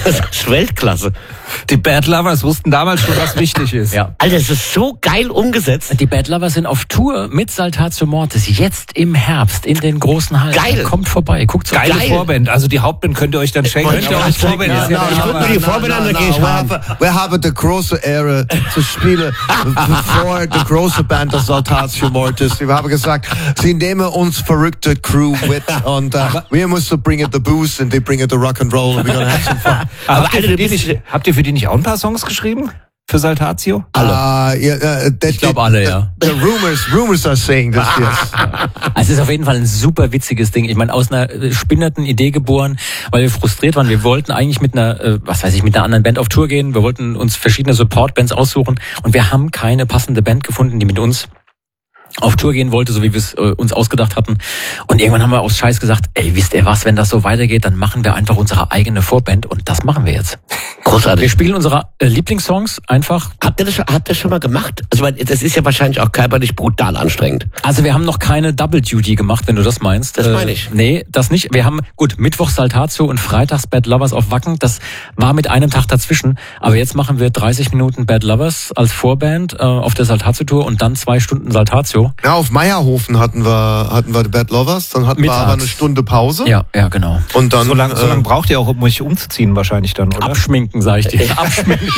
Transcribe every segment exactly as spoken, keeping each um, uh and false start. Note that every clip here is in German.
Das ist Weltklasse. Die Bad Lovers wussten damals schon, was wichtig ist. Ja. Alter, das ist so geil umgesetzt. Die Bad Lovers sind auf Tour mit Saltatio Mortis jetzt im Herbst in den großen Hallen. Geil. Kommt vorbei, guckt's euch Geile Geil. Vorband. Also die Hauptband könnt ihr euch dann schenken. Könnt ihr euch Vorband schenken, ist ja. ja Ich guck mir die Vorband an, da geh ich wir heim. haben, wir haben die große Ehre zu spielen bevor die große Band des Saltatio Mortis. Wir haben gesagt, sie nehmen uns verrückte Crew mit und uh, wir müssen bringen the booze und die bringen the rock and roll and we're gonna have some fun. Aber habt, ihr Alter, für die du bist- nicht, habt ihr für die nicht auch ein paar Songs geschrieben? Für Saltatio? Alle. Uh, yeah, uh, Ich glaube alle, ja. The rumors, rumors are saying this, yes. Also es ist auf jeden Fall ein super witziges Ding. Ich meine, aus einer äh, spinnerten Idee geboren, weil wir frustriert waren. Wir wollten eigentlich mit einer, äh, was weiß ich, mit einer anderen Band auf Tour gehen. Wir wollten uns verschiedene Support-Bands aussuchen und wir haben keine passende Band gefunden, die mit uns auf Tour gehen wollte, so wie wir es äh, uns ausgedacht hatten. Und irgendwann haben wir aus Scheiß gesagt, ey, wisst ihr was, wenn das so weitergeht, dann machen wir einfach unsere eigene Vorband und das machen wir jetzt. Wir Großartig. spielen unsere äh, Lieblingssongs einfach. Habt ihr das schon, habt ihr das schon mal gemacht? Also, weil das ist ja wahrscheinlich auch körperlich brutal anstrengend. Also wir haben noch keine Double Duty gemacht, wenn du das meinst. Das meine ich. Äh, nee, das nicht. Wir haben, gut, Mittwoch Saltatio und Freitags Bad Lovers auf Wacken. Das war mit einem Tag dazwischen. Aber jetzt machen wir dreißig Minuten Bad Lovers als Vorband äh, auf der Saltatio-Tour und dann zwei Stunden Saltatio. Ja, auf Meierhofen hatten wir, hatten wir die Bad Lovers, dann hatten Mittags. wir aber eine Stunde Pause. Ja, ja, genau. Und dann, So lange äh, so lang braucht ihr auch, um euch umzuziehen wahrscheinlich dann, oder? Abschminken, sag ich dir. Abschminken.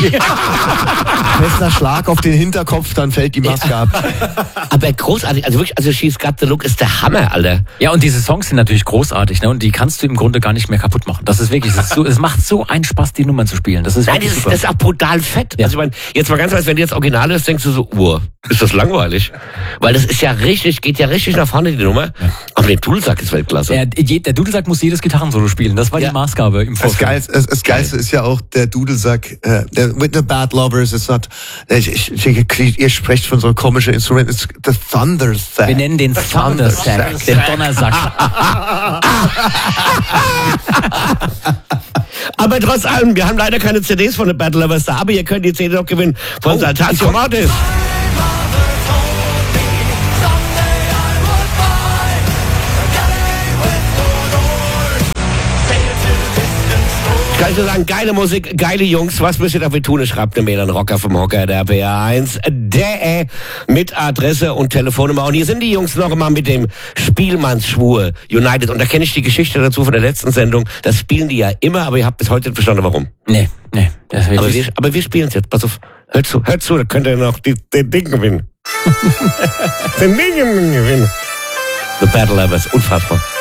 fester Schlag auf den Hinterkopf, dann fällt die Maske ab. Aber großartig, also wirklich, also She's Got the Look ist der Hammer, Alter. Ja, und diese Songs sind natürlich großartig, ne? Und die kannst du im Grunde gar nicht mehr kaputt machen. Das ist wirklich, das ist so, es macht so einen Spaß, die Nummern zu spielen. Das ist Nein, wirklich das ist, super. das ist auch brutal fett. Ja. Also ich meine, jetzt mal ganz ehrlich, wenn du jetzt Original ist, denkst du so, uah, ist das langweilig? Weil das ist ja richtig, geht ja richtig nach vorne, die Nummer. Aber der Dudelsack ist Weltklasse. Der, der Dudelsack muss jedes Gitarrensolo spielen. Das war Ja. die Maßgabe im Das, Vorfeld. Geilste, das, das Geilste ist ja auch der Dudelsack, äh, der, with the Bad Lovers, it's not, ich, ich, ich, ihr sprecht von so einem komischen Instrument, it's the Thunder Sack. Wir nennen den Thundersack, den Donnersack. Aber trotz allem, wir haben leider keine C Ds von den Battle Lovers da, aber ihr könnt die C D noch gewinnen von Oh, Saltatio Mortis. Ich kann nur sagen, geile Musik, geile Jungs, was müsst ihr dafür tun? Schreibt eine Mail an Rocker vom Hocker, der P R eins, der mit Adresse und Telefonnummer. Und hier sind die Jungs noch einmal mit dem Spielmannsschwur United. Und da kenne ich die Geschichte dazu von der letzten Sendung. Das spielen die ja immer, aber ihr habt bis heute nicht verstanden, warum. Nee, nee. Das ist Aber wirklich- wir, aber wir spielen es jetzt. Pass auf, hört zu, hört zu, da könnt ihr noch die, den Ding gewinnen. den Ding gewinnen. The Battle Lovers, unfassbar.